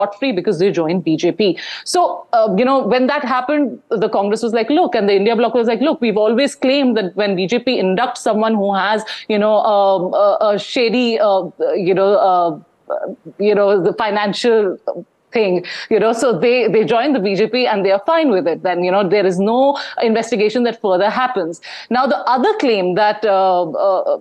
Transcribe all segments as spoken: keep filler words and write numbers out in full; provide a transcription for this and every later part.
free because they joined B J P. So, uh, you know, when that happened, the Congress was like, look, and the India Bloc was like, look, we've always claimed that when B J P inducts someone who has, you know, um, a, a shady, uh, you know, uh, you know, the financial thing, you know, so they, they join the B J P and they are fine with it. Then, you know, there is no investigation that further happens. Now, the other claim that uh, uh,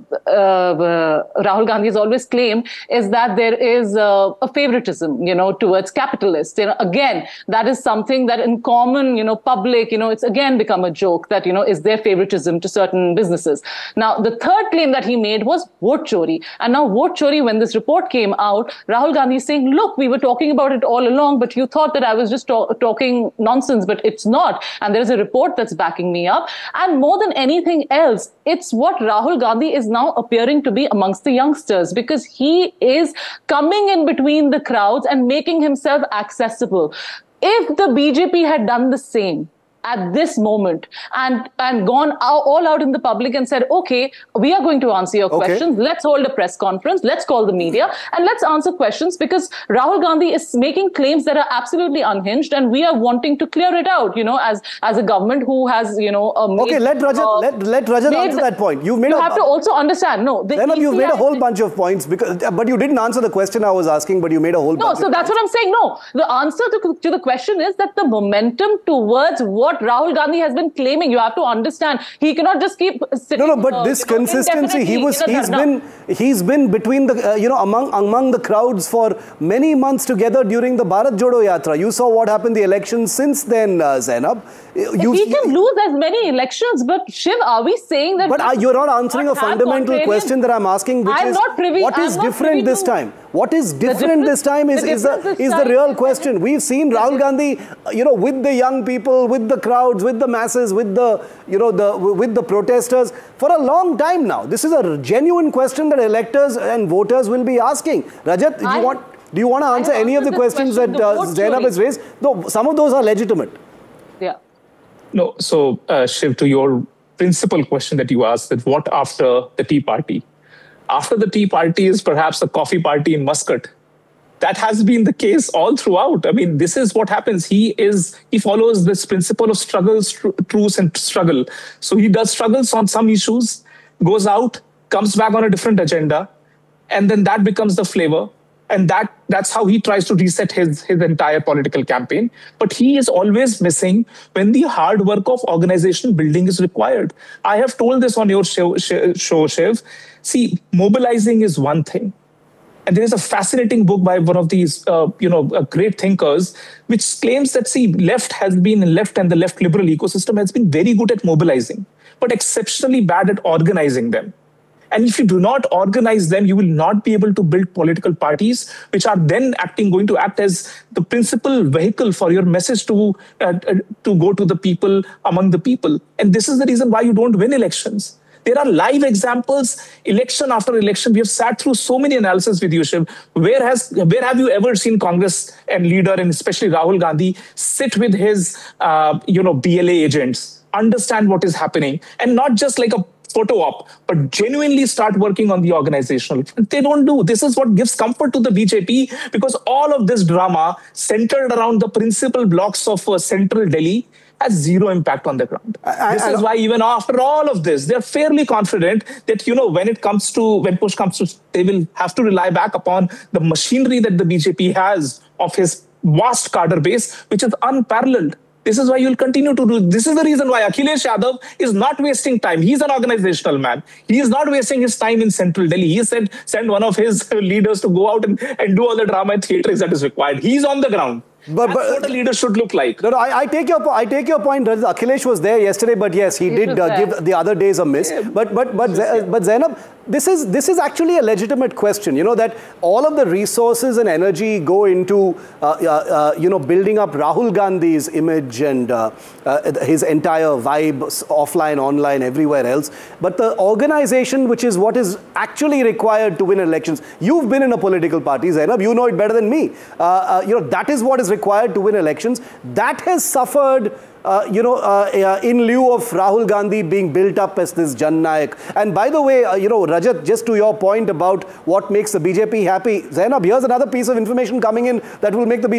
uh, Rahul Gandhi has always claimed is that there is uh, a favoritism, you know, towards capitalists. You know, again, that is something that in common, you know, public, you know, it's again become a joke that, you know, is there favoritism to certain businesses. Now, the third claim that he made was vote chori. And now vote chori, when this report came out, Rahul Gandhi is saying, look, we were talking about it all along, but you thought that I was just talk talking nonsense, but it's not. And there's a report that's backing me up. And more than anything else, it's what Rahul Gandhi is now appearing to be amongst the youngsters, because he is coming in between the crowds and making himself accessible. If the B J P had done the same at this moment and and gone out, all out in the public and said, okay, we are going to answer your okay. questions. Let's hold a press conference. Let's call the media and let's answer questions, because Rahul Gandhi is making claims that are absolutely unhinged, and we are wanting to clear it out, you know, as as a government who has, you know, uh, made, okay, let Rajat, uh, let, let Rajat answer that point. You've made you a, have to also understand, no. The Then you've made a whole bunch of points, because, but you didn't answer the question I was asking, but you made a whole no, bunch so of that's points. what I'm saying. No, the answer to, to the question is that the momentum towards what Rahul Gandhi has been claiming, you have to understand, he cannot just keep sitting. No, no, but uh, this you know, consistency, he was, he's dharna. been, he's been between the, uh, you know, among among the crowds for many months together during the Bharat Jodo Yatra. You saw what happened the elections since then, uh, Zainab. You, he can lose as many elections, but Shiv, are we saying that? But uh, you're not answering a fundamental question that I'm asking, which I'm is, not privy, what is I'm different this time? What is different this time is, the is, the, is the real question. We've seen Rahul Gandhi, you know, with the young people, with the crowds, with the masses, with the, you know, the with the protesters for a long time now. This is a genuine question that electors and voters will be asking. Rajat, do you want, do you want to answer any of the questions question, that uh, Zainab has raised? No, some of those are legitimate. Yeah. No, so uh, Shiv, to your principal question that you asked, that what after the Tea Party? After the Tea Party is perhaps a coffee party in Muscat. That has been the case all throughout. I mean, this is what happens. He is, he follows this principle of struggles, tr truce and struggle. So he does struggles on some issues, goes out, comes back on a different agenda, and then that becomes the flavor. And that that's how he tries to reset his, his entire political campaign. But he is always missing when the hard work of organization building is required. I have told this on your show, show Shiv. See, mobilizing is one thing. And there is a fascinating book by one of these, uh, you know, uh, great thinkers, which claims that, see, left has been, left and the left liberal ecosystem has been very good at mobilizing, but exceptionally bad at organizing them. And if you do not organize them, you will not be able to build political parties, which are then acting, going to act as the principal vehicle for your message to, uh, uh, to go to the people, among the people. And this is the reason why you don't win elections. There are live examples, election after election. We have sat through so many analyses with you, Shiv. Where has, where have you ever seen Congress and leader, and especially Rahul Gandhi, sit with his, uh, you know, B L A agents, understand what is happening, and not just like a photo op, but genuinely start working on the organizational. They don't do. This is what gives comfort to the B J P, because all of this drama centered around the principal blocks of uh, central Delhi has zero impact on the ground. I, this I, is why even after all of this, they're fairly confident that, you know, when it comes to, when push comes to, they will have to rely back upon the machinery that the B J P has of his vast cadre base, which is unparalleled. This is why you'll continue to do. This is the reason why Akhilesh Yadav is not wasting time. He's an organizational man. He is not wasting his time in central Delhi. He said, send one of his leaders to go out and, and do all the drama and theatre that is required. He's on the ground. But, That's but, what a leader should look like. No, no, I, I take your I take your point. Akhilesh was there yesterday, but yes, he, he did uh, give the other days a miss. Yeah. But but but uh, but Zainab, this is this is actually a legitimate question. You know that all of the resources and energy go into uh, uh, uh, you know building up Rahul Gandhi's image and uh, uh, his entire vibe, offline, online, everywhere else. But the organization, which is what is actually required to win elections, you've been in a political party, Zainab. You know it better than me. Uh, uh, you know that is what is required to win elections. That has suffered uh, you know, uh, uh, in lieu of Rahul Gandhi being built up as this Jan Nayak. And by the way, uh, you know, Rajat, just to your point about what makes the B J P happy, Zainab, here's another piece of information coming in that will make the B J P